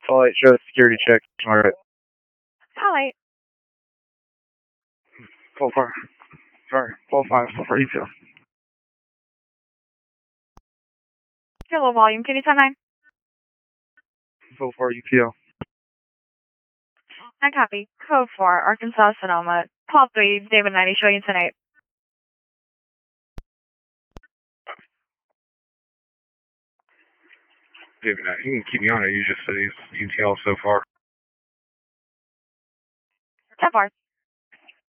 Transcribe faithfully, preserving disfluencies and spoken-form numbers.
Flight show security check. Alright. Hi. Full fire. Sorry. Full five. Full for E T L. Hello, volume. Can you turn nine? Full for E T L. I copy. Code four, Arkansas, Sonoma. Paul three, David ninety, showing tonight. David ninety. You can keep me on it. You just said he's E T L so far. ten four.